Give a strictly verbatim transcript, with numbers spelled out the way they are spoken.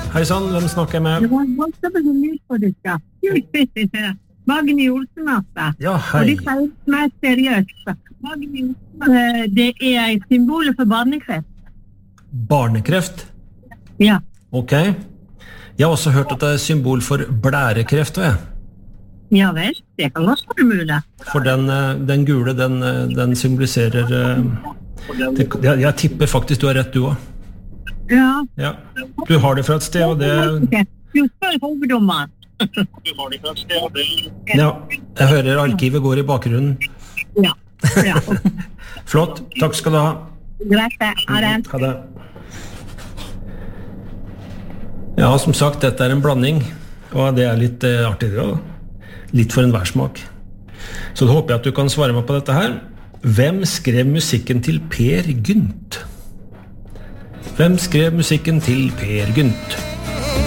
Hei sann, hvem snakker jeg med? Det var voldsomt på lyd på det, ja. Magni Olsen, altså. Ja, hei. Og det er mer seriøst. Magni Olsen, det er et symbol for barnekreft. Barnekreft? Ja. Ok. Jeg har også hørt at det er symbol for blærekreft, vet jeg. Ja vel, det kan også være mulig. For den, den gule, den, den symboliserer... Det, jeg, jeg tipper faktisk du har rett, du også. Ja. Ja. Du har det fra et sted, og det... Du spør hoveddommeren. Ja, jeg hører arkivet går i bakgrunnen. Ja. Ja. Flott, takk skal du ha. Greit, ha det. Ha det. Ja, som sagt, dette er en blanding, og det er litt eh, artig det også. Litt for en værsmak. Så da håper jeg at du kan svare meg på dette her. Hvem skrev musikken til Per Gynt? Hvem skrev musikken til Per Gynt?